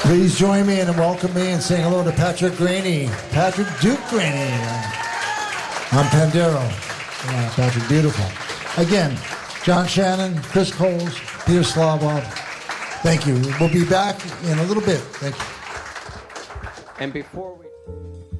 Please join me and welcome me and saying hello to Patrick Graney. Patrick Duke Graney on Pandero. Yeah, Patrick, beautiful. Again, John Shannon, Chris Coles, Peter Slavov. Thank you. We'll be back in a little bit. Thank you. And before we...